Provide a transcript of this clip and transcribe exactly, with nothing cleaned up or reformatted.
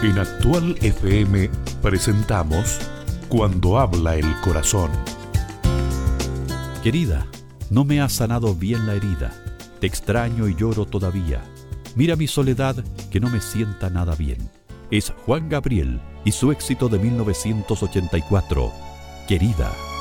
En Actual F M presentamos Cuando habla el corazón. Querida, no me has sanado bien la herida. Te extraño y lloro todavía. Mira mi soledad, que no me sienta nada bien. Es Juan Gabriel y su éxito de mil novecientos ochenta y cuatro, Querida.